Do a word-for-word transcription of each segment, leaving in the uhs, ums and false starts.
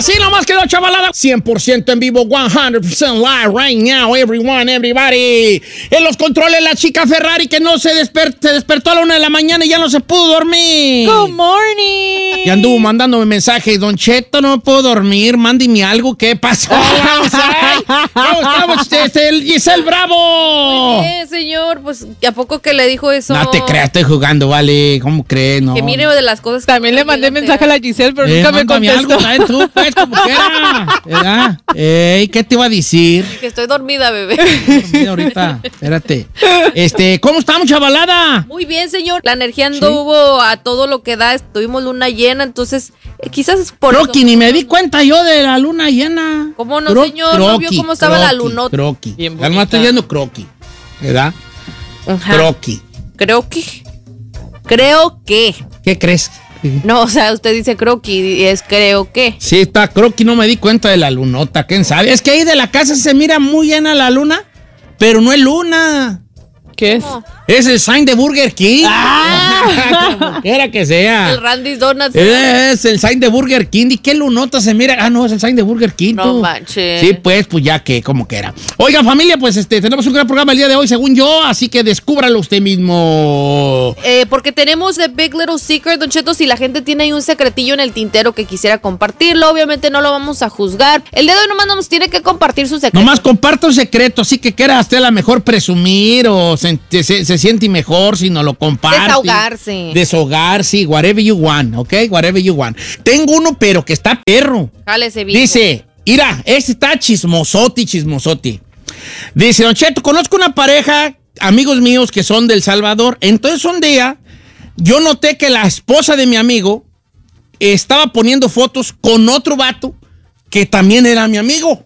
Así nomás quedó, chavalada. cien por ciento en vivo, cien por ciento live right now, everyone, everybody. En los controles, la chica Ferrari que no se, desper se despertó a la una de la mañana y ya no se pudo dormir. Good morning. Y anduvo mandándome mensajes. Don Cheto, no me puedo dormir. Mándeme algo. ¿Qué pasó? Vamos ahí. ¿Cómo estamos, este, el Giselle Bravo? Muy bien, señor. Pues, ¿a poco que le dijo eso? No te creas, estoy jugando, vale. ¿Cómo crees? No. Que mire de las cosas. También le mandé mensaje a la Giselle, pero Eh, nunca me mándame contestó. algo, ¿sabes tú? Pues, como quiera. ¿Verdad? Ey, ¿qué te iba a decir? Que estoy dormida, bebé. Mira, ahorita, espérate. Este, ¿cómo estamos, chavalada? Muy bien, señor. La energía anduvo a todo lo que da. Tuvimos luna llena, entonces eh, quizás es por Croqui, eso. ni me di cuenta yo de la luna llena. ¿Cómo no, Cro señor? ¿No vio cómo estaba la lunota? Croqui. Bien Ya no bonita. estoy diciendo croqui, ¿verdad? Ajá. Croqui. Creo que. Creo que. ¿Qué crees? No, o sea, usted dice creo que y es creo que. Sí, está croqui, no me di cuenta de la lunota, ¿quién sabe? Es que ahí de la casa se mira muy llena la luna, pero no es luna. ¿Qué es? No, Es el sign de Burger King. Como quiera que sea. el Randy's Donuts. Es el sign de Burger King. ¿Y qué lunota se mira? Ah, no, es el sign de Burger King. No tú. manches. Sí, pues, pues ya que, como que era. Oiga, familia, pues este, tenemos un gran programa el día de hoy, según yo, así que descúbralo usted mismo. Eh, porque tenemos The Big Little Secret, Don Cheto, si la gente tiene ahí un secretillo en el tintero que quisiera compartirlo, obviamente no lo vamos a juzgar. El día de hoy nomás nos tiene que compartir su secreto. Nomás comparta un secreto, así que quiera usted a la mejor presumir o se, se, se siente mejor si no lo comparte. Desahogarse. Desahogarse, whatever you want, ¿ok? Whatever you want. Tengo uno, pero que está perro. Jálese bien. Dice, mira, este está chismosote, chismosote. Dice, Don Cheto, conozco una pareja, amigos míos que son del Salvador. Entonces un día, yo noté que la esposa de mi amigo estaba poniendo fotos con otro vato que también era mi amigo.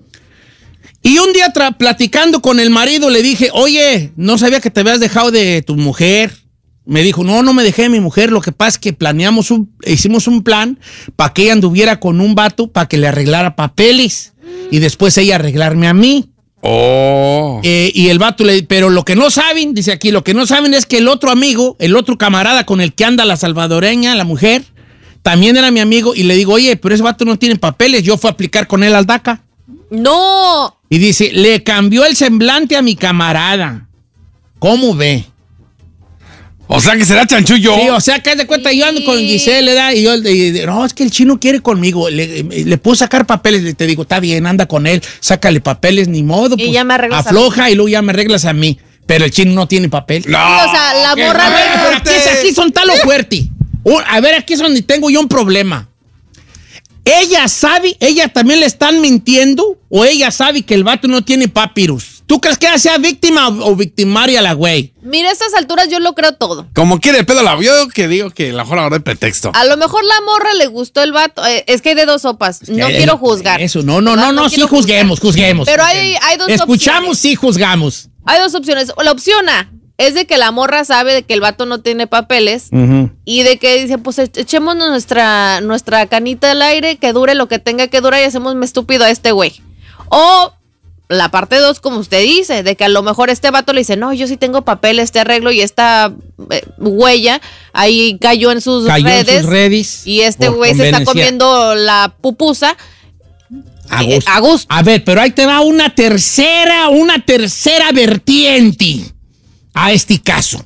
Y un día platicando con el marido le dije, oye, no sabía que te habías dejado de tu mujer. Me dijo, no, no me dejé de mi mujer, lo que pasa es que planeamos un, hicimos un plan para que ella anduviera con un vato para que le arreglara papeles y después ella arreglarme a mí. Oh. Eh, y el vato le, pero lo que no saben, dice aquí, lo que no saben es que el otro amigo, el otro camarada con el que anda la salvadoreña, la mujer, también era mi amigo y le digo, oye, pero ese vato no tiene papeles, yo fui a aplicar con él al DACA. No. Y dice, le cambió el semblante a mi camarada. ¿Cómo ve? O sea que será chanchullo. Sí, o sea, que haz de cuenta, yo ando con Giselle, ¿verdad? Y yo, y, y, no, es que el chino quiere conmigo. Le, le puedo sacar papeles. Le te digo, está bien, anda con él, sácale papeles, ni modo. Y Pues, ya me arreglas a afloja mí. y luego ya me arreglas a mí. Pero el chino no tiene papel. No. Sí, o sea, la qué morra A ver, pero fuerte. aquí, aquí son talo fuerte. Uh, A ver, aquí es donde tengo yo un problema. Ella sabe, ella también le están mintiendo, o ella sabe que el vato no tiene papyrus. ¿Tú crees que ella sea víctima o, o victimaria la güey? Mira, a estas alturas yo lo creo todo. Como quiere el pedo la yo que digo que la mejor ahora es pretexto. A lo mejor la morra le gustó el vato. Eh, es que hay de dos sopas. No Eh, quiero juzgar. Eso, no, no, ¿verdad? no, no, sí quiero juzguemos, juzgar. juzguemos. Pero juzguemos. hay, hay dos Escuchamos, opciones. sí juzgamos. Hay dos opciones. La opción A es de que la morra sabe de que el vato no tiene papeles y de que dice, pues echemos nuestra, nuestra canita al aire, que dure lo que tenga que durar y hacemos me estúpido a este güey. O la parte dos, como usted dice, de que a lo mejor este vato le dice, no, yo sí tengo papeles, te arreglo y esta eh, huella ahí cayó en sus Cayó redes. en sus redes. Y este por güey se está conveniencia. comiendo la pupusa. A eh, gusto. a gusto. A ver, pero ahí te va una tercera, una tercera vertiente a este caso.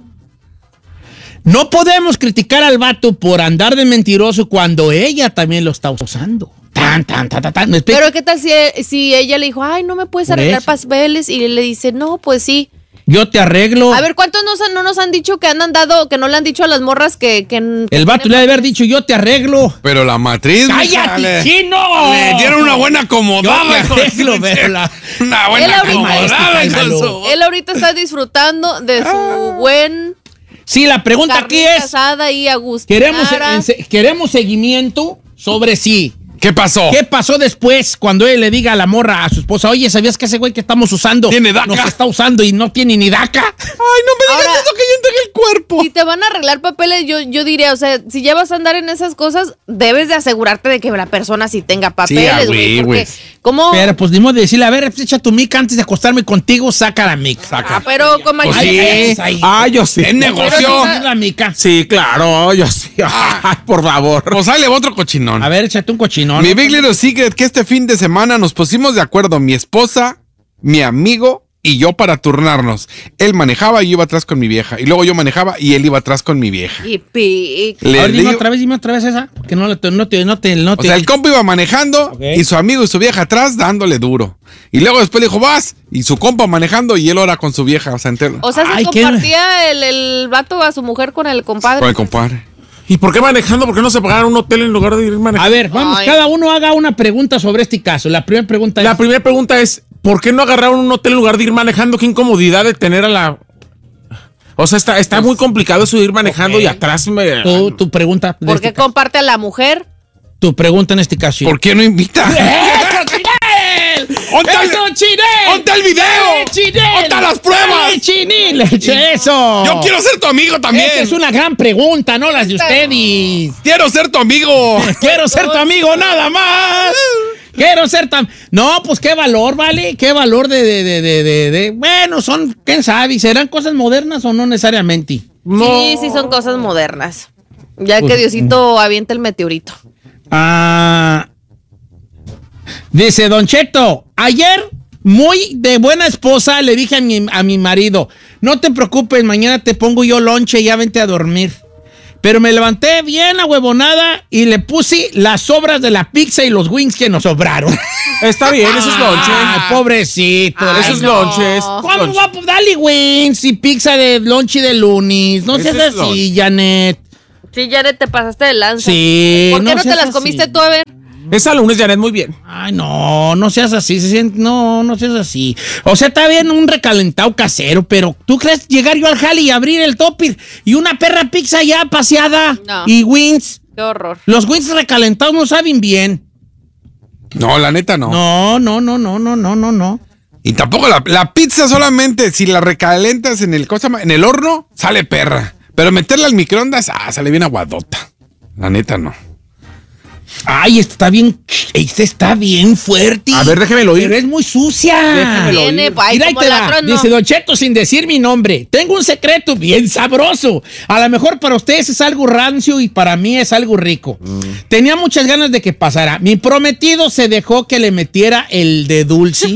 No podemos criticar al vato por andar de mentiroso cuando ella también lo está usando. Tan, tan, tan, tan, tan. ¿Me explico? Pero qué tal si, si ella le dijo, ay, no me puedes Por arreglar eso. papeles, y le dice, no, pues sí. Yo te arreglo. A ver, ¿cuántos nos han- no nos han dicho que han andado, que no le han dicho a las morras que... que El vato le ha de haber dicho, yo te arreglo. Pero la matriz. mija, ¡Cállate, le- chino! Le dieron una buena Yo acomodada. me hijo de arreglo, su- pero la- Una Él buena ahorita- acomodada. hijo de Cálmalo. su- Él ahorita está disfrutando de su buen Sí, la pregunta aquí carnita es, asada y a gusto. queremos, en- queremos seguimiento sobre sí. ¿Qué pasó? ¿Qué pasó después cuando él le diga a la morra, a su esposa, oye, ¿sabías que ese güey que estamos usando ¿Tiene daca? nos está usando y no tiene ni daca? Ay, no me digas Ahora- eso que yo entregué el cuerpo. Si te van a arreglar papeles, yo, yo diría, o sea, si ya vas a andar en esas cosas, debes de asegurarte de que la persona sí tenga papeles, a güey. huevo, porque güey. ¿Cómo? Pero pues ni modo de decirle, a ver, echa tu mica antes de acostarme contigo, saca la mica. Ah, pero como Pues aquí- sí. Ay, ay, Ah, yo sí. Es negocio. Pero la mica. Sí, claro, yo sí. Ay, por favor. Pues ahí le va otro cochinón. A ver, échate un cochinón. Mi Big Little Secret que este fin de semana nos pusimos de acuerdo mi esposa, mi amigo y yo para turnarnos. Él manejaba y yo iba atrás con mi vieja. Y luego yo manejaba y él iba atrás con mi vieja. Y pic. Le A ver, dime digo- otra vez, dime otra vez esa. Que no, le- no te, no te, no o te. sea, el compa iba manejando Ok. y su amigo y su vieja atrás dándole duro. Y luego después le dijo, vas. Y su compa manejando y él ahora con su vieja. O sea, entero. O sea, se Ay, qué- compartía el, el vato a su mujer con el compadre. Con el compadre. ¿Y por qué manejando? ¿Por qué no se pagaron un hotel en lugar de ir manejando? A ver, vamos, Ay. cada uno haga una pregunta sobre este caso. La primera pregunta La es. primera pregunta es, ¿por qué no agarraron un hotel en lugar de ir manejando? ¿Qué incomodidad de tener a la... O sea, está, está muy complicado eso de ir manejando Ok. y atrás me... Tu, tu pregunta. de ¿Por este qué caso. comparte a la mujer? Tu pregunta en este caso. ¿Por qué no invita? ¡Eso, Chinel! ¡Onta el- ¡Eso, Chinel! ¡Onta el video! ¡Eh, Chinel! ¡Onta las pruebas! ¡Eh, Chinel! ¡Eso! Yo quiero ser tu amigo también. Esa es una gran pregunta, no las de ustedes. Quiero ser tu amigo. Quiero ser tu amigo nada más. Quiero ser tan... No, pues qué valor, ¿vale? Qué valor de... de, de, de, de- de- Bueno, son... ¿Quién sabe? ¿Serán cosas modernas o no necesariamente? Sí, sí, son cosas modernas. Ya Pues, que Diosito avienta el meteorito. Ah... Dice Don Cheto, ayer, muy de buena esposa, le dije a mi, a mi marido, no te preocupes, mañana te pongo yo lonche y ya vente a dormir. Pero me levanté bien ahuevonada y le puse las sobras de la pizza y los wings que nos sobraron. Está bien, eso es lonche. Ay, pobrecito. Ay, Eso es no. lonche. eso es ¿Cómo lonche. va? Pues dale wings y pizza de lonche de lunes. No Ese seas es así, Janet. Sí, Janet, te pasaste de lanza. Sí. ¿Por qué no, te seas las así. comiste tú, a ver? Esa lunes, Janet, muy bien. Ay, no, no seas así, se siente, no, no seas así. O sea, está bien un recalentado casero, pero ¿tú crees llegar yo al jale y abrir el topper y una perra pizza ya paseada No. y wings? Qué horror. Los wings recalentados no saben bien. No, la neta no. No, no, no, no, no, no, no, no. Y tampoco la, la pizza solamente, si la recalentas en el, cosa, en el horno, sale perra. Pero meterla al microondas, ah, sale bien aguadota. La neta no. Ay, esta está bien, esta está bien fuerte. A ver, déjemelo oír. Pero es muy sucia. Déjamelo oír. Viene, ay, Mira, ahí como te va. ladrón, no. Dice Don Cheto sin decir mi nombre. Tengo un secreto bien sabroso. A lo mejor para ustedes es algo rancio y para mí es algo rico. Tenía muchas ganas de que pasara. Mi prometido se dejó que le metiera el de dulce.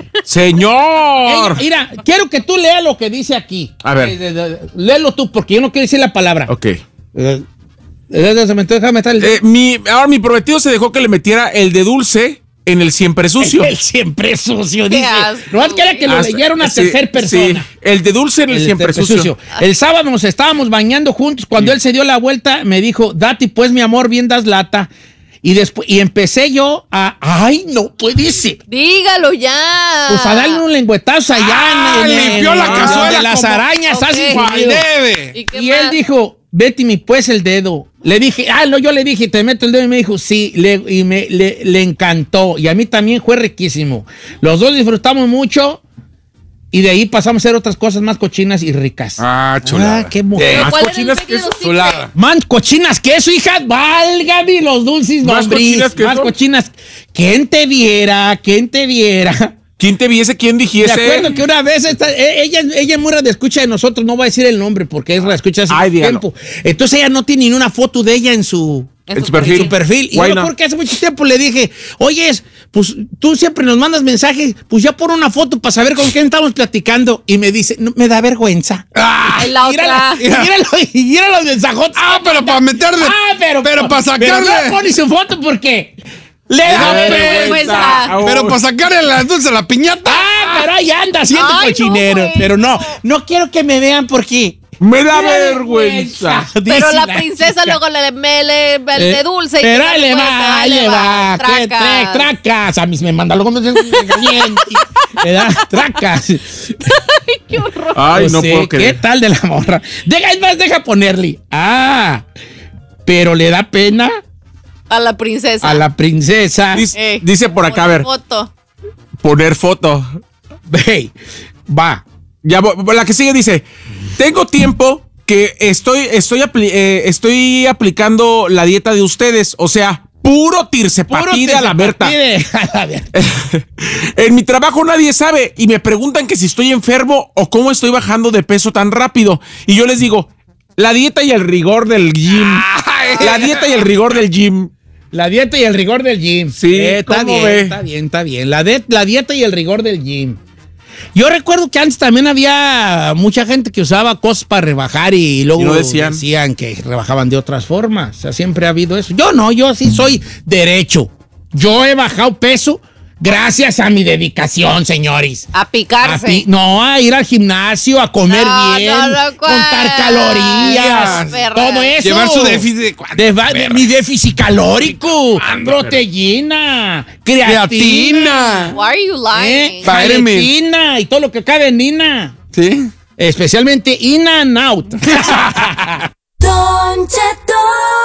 ¡Señor! Ella- mira, quiero que tú leas lo que dice aquí. A ver. Eh, de- de- léelo tú, porque yo no quiero decir la palabra. Ok. Eh, eh, déjame, déjame estar el, Eh, mi, ahora mi prometido se dejó que le metiera el de dulce en el siempre sucio. el siempre sucio, Qué dice. asco, No es que era que lo Hasta- leyera una sí, tercera persona. sí, el de dulce en el, El siempre siempre sucio. El sábado nos estábamos bañando juntos. Cuando él se dio la vuelta, me dijo, Dati, pues mi amor, bien das lata. Y después, y empecé yo a, ay, no puede ser. Dígalo ya. Pues a darle un lengüetazo allá. Ah, en- en- limpió la en- cazuela donde las como- arañas Ok. hacen ¡Al sonido. debe! ¿Y qué Y él más? dijo, Betty, me pues el dedo. Le dije, ah, no, yo le dije, te meto el dedo. Y me dijo, sí, le, y me, le, le encantó. Y a mí también fue riquísimo. Los dos disfrutamos mucho. Y de ahí pasamos a hacer otras cosas más cochinas y ricas. Ah, chulada. Ah, qué mujer. Pero más ¿cuál era el cochinas Big que Little eso, Secret? chulada. Man, cochinas que eso, hija, válgame los dulces Más nombres. cochinas que Más eso. cochinas. ¿Quién te viera? ¿Quién te viera? ¿Quién te viese? ¿Quién Me dijese? acuerdo que una vez esta- e- ella, ella es muy de escucha de nosotros, no voy a decir el nombre porque es escucha hace Ay, mucho dígalo. tiempo. Entonces ella no tiene ni una foto de ella en su, En su en perfil. su perfil. Y Why yo not? porque hace mucho tiempo le dije, oye, pues tú siempre nos mandas mensajes, pues ya pon una foto para saber con quién estamos platicando. Y me dice, no, me da vergüenza. Ay, la Mira, otra. mira, los- mira los mensajotes. Ah, pero para meterle. Ah, pero, pero para sacarle. Pero no pone su foto porque le da da vergüenza. vergüenza. Oh. Pero para sacarle la dulce a la piñata. Ah, pero ahí anda haciendo Ay, no, cochinero. güey, pero no, no. no quiero que me vean porque. Me da Me da vergüenza. Pero dice la princesa chica. luego le me le el Eh, de dulce. y Pero le ahí le da va, vuelta, ahí le va. ¿Qué tracas. tra- tracas? A mí me manda luego me caliente. Le da tracas. Qué horror. Ay, no sé, puedo ¿Qué creer. tal de la morra? Deja, es más, deja ponerle. Ah, pero le da pena A la princesa. a la princesa. Dice, Eh, dice por acá, a ver, Foto. poner foto. Hey, va. Ya, vo- la que sigue dice, tengo tiempo que estoy, estoy, apli- eh, estoy aplicando la dieta de ustedes, o sea, Puro tirsepatide a la Berta. Tirsepatide a la Berta. En mi trabajo nadie sabe y me preguntan que si estoy enfermo o cómo estoy bajando de peso tan rápido. Y yo les digo, la dieta y el rigor del gym. La dieta y el rigor del gym. La dieta y el rigor del gym. Sí, eh, está ¿cómo bien, ve? está bien, está bien. La, de, la dieta y el rigor del gym. Yo recuerdo que antes también había mucha gente que usaba cosas para rebajar y luego Y no decían. decían que rebajaban de otras formas. O sea, siempre ha habido eso. Yo no, yo sí soy derecho. Yo he bajado peso gracias a mi dedicación, señores. A A picarse. pi- no, a ir al gimnasio, a comer No, bien, no lo contar cual. calorías, Perra. todo eso. Llevar su déficit de cuánto, De va- de perra. mi déficit calórico, proteína, creatina, Creatina. Why are you eh, lying? Va- Vitamin. gelatina y todo lo que cabe en Nina. ¿Sí? Especialmente In and Out. Don Cheto.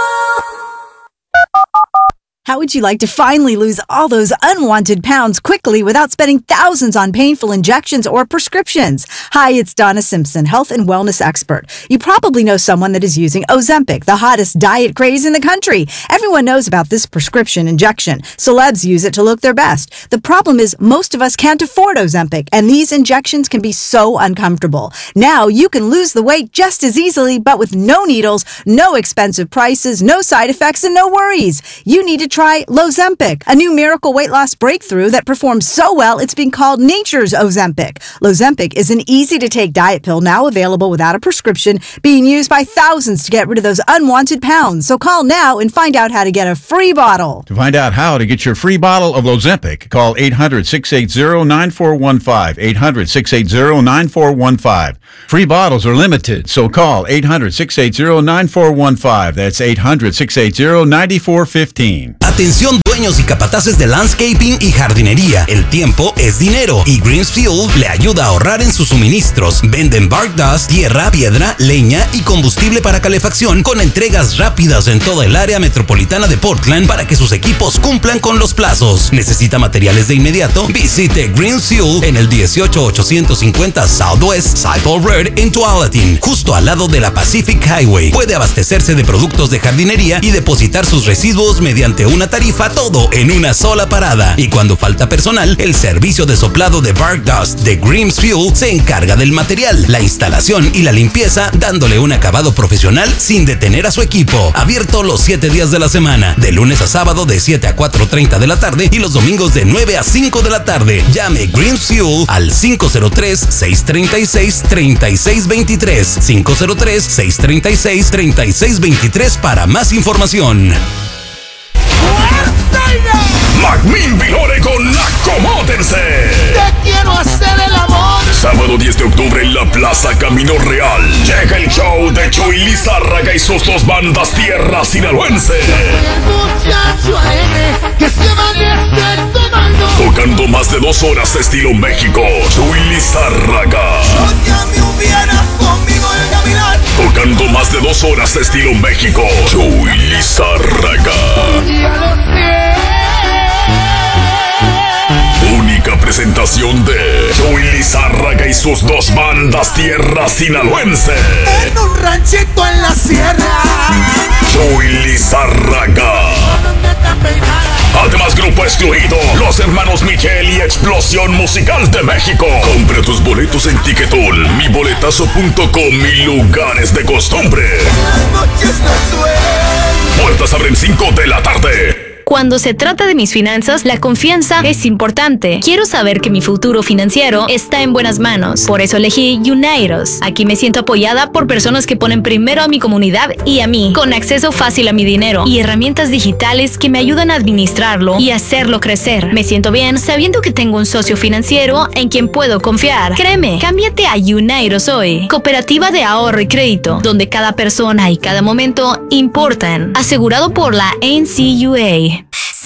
How would you like to finally lose all those unwanted pounds quickly without spending thousands on painful injections or prescriptions? Hi, it's Donna Simpson, health and wellness expert. You probably know someone that is using Ozempic, the hottest diet craze in the country. Everyone knows about this prescription injection. Celebs use it to look their best. The problem is most of us can't afford Ozempic, and these injections can be so uncomfortable. Now you can lose the weight just as easily, but with no needles, no expensive prices, no side effects, and no worries. You need to try Lozempic, a new miracle weight loss breakthrough that performs so well it's being called nature's Ozempic. Lozempic is an easy-to-take diet pill now available without a prescription, being used by thousands to get rid of those unwanted pounds. So call now and find out how to get a free bottle. To find out how to get your free bottle of Lozempic, call eight hundred, six eight zero, nine four one five, eight hundred, six eight zero, nine four one five. Free bottles are limited, so call eight hundred, six eight zero, nine four one five. That's eight hundred, six eight zero, nine four one five. Atención dueños y capataces de landscaping y jardinería. El tiempo es dinero y Greens Fuel le ayuda a ahorrar en sus suministros. Venden bark dust, tierra, piedra, leña y combustible para calefacción con entregas rápidas en toda el área metropolitana de Portland para que sus equipos cumplan con los plazos. ¿Necesita materiales de inmediato? Visite Greens Fuel en el dieciocho ochocientos cincuenta Southwest Cycle Road en Tualatin, justo al lado de la Pacific Highway. Puede abastecerse de productos de jardinería y depositar sus residuos mediante una tarifa, todo en una sola parada. Y cuando falta personal, el servicio de soplado de bark dust de Greens Fuel se encarga del material, la instalación y la limpieza, dándole un acabado profesional sin detener a su equipo. Abierto los siete días de la semana, de lunes a sábado de siete a cuatro treinta de la tarde y los domingos de nueve a cinco de la tarde. Llame Greens Fuel al cinco cero tres, seis tres seis, tres seis dos tres, cinco cero tres, seis tres seis, tres seis dos tres para más información. Magmin Vilore con Acomódense. Te quiero hacer el amor. Sábado diez de octubre en la Plaza Camino Real. Llega el show de Chuy Lizárraga y sus dos bandas Tierra Sinaloense. El muchacho alegre que se va a estar tomando. Tocando más de dos horas estilo México. Chuy Lizárraga. Yo ya me hubiera conmigo el gavilán. Tocando más de dos horas estilo México. Chuy Lizárraga. Ya lo sé. Única presentación de Chuy Lizárraga y sus dos bandas Tierra Sinaloense. En un ranchito en la sierra. Chuy Lizárraga. Donde está peinada. Además, grupo excluido, los hermanos Michel y Explosión Musical de México. Compre tus boletos en Tiquetol, mi boletazo punto com y lugares de costumbre. Las noches no sueño. Puertas abren cinco de la tarde. Cuando se trata de mis finanzas, la confianza es importante. Quiero saber que mi futuro financiero está en buenas manos. Por eso elegí Unidos. Aquí me siento apoyada por personas que ponen primero a mi comunidad y a mí, con acceso fácil a mi dinero y herramientas digitales que me ayudan a administrarlo y hacerlo crecer. Me siento bien sabiendo que tengo un socio financiero en quien puedo confiar. Créeme, cámbiate a Unidos hoy. Cooperativa de ahorro y crédito, donde cada persona y cada momento importan. Asegurado por la N C U A.